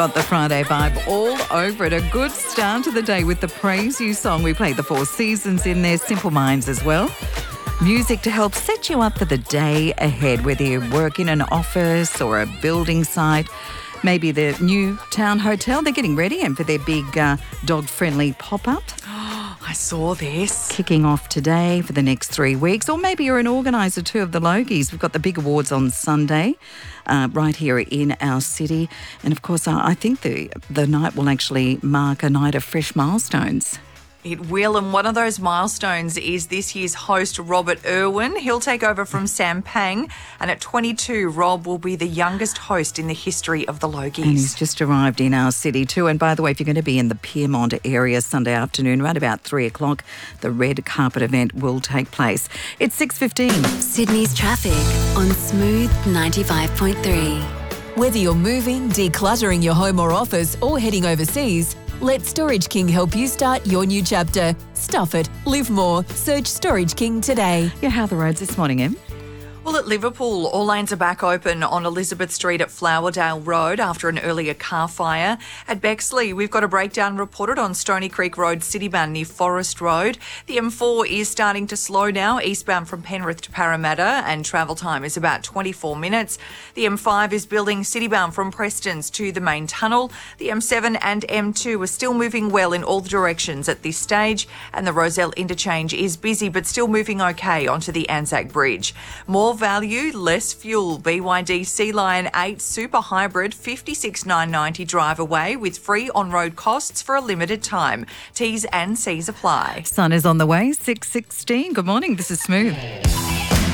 Got the Friday vibe all over it. A good start to the day with the Praise You song. We played the Four Seasons in there, Simple Minds as well. Music to help set you up for the day ahead, whether you work in an office or a building site. Maybe the new town hotel, they're getting ready and for their big dog-friendly pop-up. I saw this. Kicking off today for the next 3 weeks. Or maybe you're an organiser too of the Logies. We've got the big awards on Sunday right here in our city. And of course, I think the night will actually mark a night of fresh milestones. It will, and one of those milestones is this year's host, Robert Irwin. He'll take over from Sam Pang, and at 22, Rob will be the youngest host in the history of the Logies. And he's just arrived in our city too. And by the way, if you're going to be in the Pyrmont area Sunday afternoon, around about 3 o'clock, the red carpet event will take place. It's 6:15. Sydney's traffic on Smooth 95.3. Whether you're moving, decluttering your home or office, or heading overseas, let Storage King help you start your new chapter. Stuff it, live more. Search Storage King today. Yeah, how are the roads this morning, Em? Well, at Liverpool, all lanes are back open on Elizabeth Street at Flowerdale Road after an earlier car fire. At Bexley, we've got a breakdown reported on Stony Creek Road, Cityband near Forest Road. The M4 is starting to slow now, eastbound from Penrith to Parramatta, and travel time is about 24 minutes. The M5 is building cityband from Prestons to the main tunnel. The M7 and M2 are still moving well in all directions at this stage, and the Rozelle interchange is busy but still moving okay onto the Anzac Bridge. More value, less fuel. BYD Sea Lion 8 Super Hybrid 56,990 drive away with free on-road costs for a limited time. T's and C's apply. Sun is on the way, 6:16. Good morning, this is Smooth.